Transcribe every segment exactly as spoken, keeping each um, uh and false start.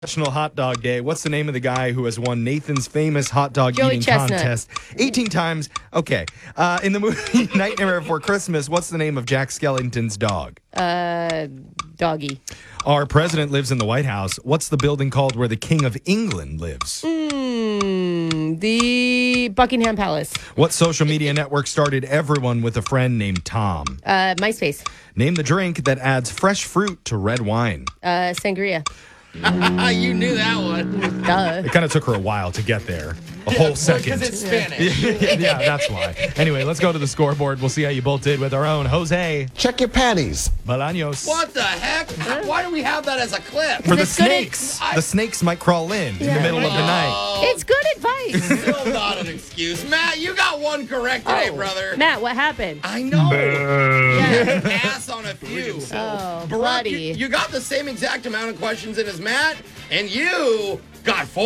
National Hot Dog Day. What's the name of the guy who has won Nathan's famous hot dog Joey eating Chestnut. contest eighteen times? Okay. Uh, in the movie Nightmare Before Christmas, what's the name of Jack Skellington's dog? Uh, doggy. Our president lives in the White House. What's the building called where the King of England lives? Mm, the Buckingham Palace. What social media network started everyone with a friend named Tom? Uh, MySpace. Name the drink that adds fresh fruit to red wine. Uh, sangria. You knew that one. Duh. It kind of took her a while to get there. A whole second. Because it's Spanish. Yeah, that's why. Anyway, let's go to the scoreboard. We'll see how you both did with our own Jose Check your panties. Bolaños. What the heck? Why do we have that as a clip? For the It's good snakes. I- The snakes might crawl in in the Yeah. middle of the night. Oh, It's good advice. still not an excuse. Matt, you got one correct today, Oh. brother. Matt, what happened? I know. Yeah. Pass on a few. Oh, Brooke, bloody. you, you got the same exact amount of questions in as Matt, and you got four.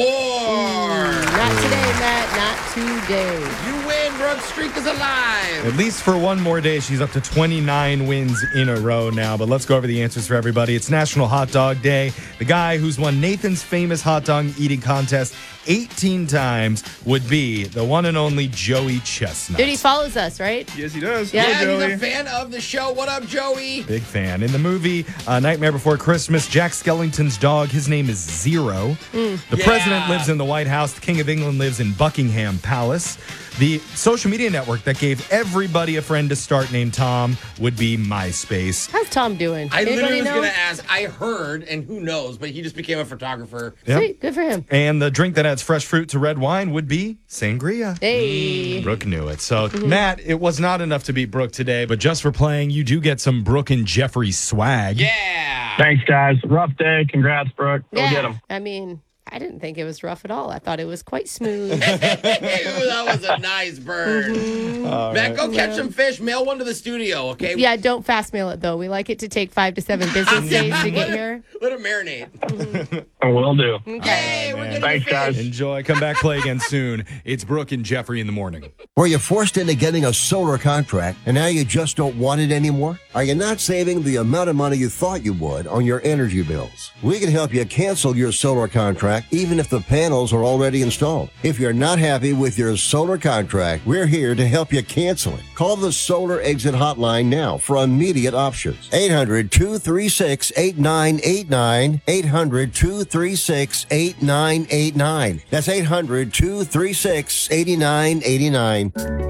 Not today, Matt. Not today. You win. Brooke's streak is alive. At least for one more day, she's up to twenty-nine wins in a row now. But let's go over the answers for everybody. It's National Hot Dog Day. The guy who's won Nathan's famous hot dog eating contest eighteen times would be the one and only Joey Chestnut. Dude, he follows us, right? Yes, he does. Yeah. Yeah, Joey. he's a fan of the show. What up, Joey? Big fan. In the movie uh, Nightmare Before Christmas, Jack Skellington's dog, his name is Zero. The Yeah. president lives in the White House. The King of England lives in Buckingham Palace. The social media network that gave everybody a friend to start named Tom would be MySpace. How's Tom doing? I Anybody literally was know? going to ask. I heard, and who knows, but he just became a photographer. Yep. Sweet. Good for him. And the drink that adds fresh fruit to red wine would be sangria. Hey. Brooke knew it. So, Matt, it was not enough to beat Brooke today, but just for playing, you do get some Brooke and Jeffrey swag. Yeah. Thanks, guys. Rough day. Congrats, Brooke. Go Yeah. get 'em. I mean, I didn't think it was rough at all. I thought it was quite smooth. Ew, that was a nice burn. Matt, go catch some fish. Mail one to the studio, okay? Yeah, don't fast mail it, though. We like it to take five to seven business days to get here. Let it marinate. I will do. Hey, we're getting Thanks, fish. guys. Enjoy. Come back, play again soon. It's Brooke and Jeffrey in the morning. Were you forced into getting a solar contract and now you just don't want it anymore? Are you not saving the amount of money you thought you would on your energy bills? We can help you cancel your solar contract even if the panels are already installed. If you're not happy with your solar contract, we're here to help you cancel it. Call the Solar Exit Hotline now for immediate options. eight hundred, two three six, eight nine eight nine. eight hundred, two three six, eight nine eight nine. That's eight hundred, two three six, eight nine eight nine.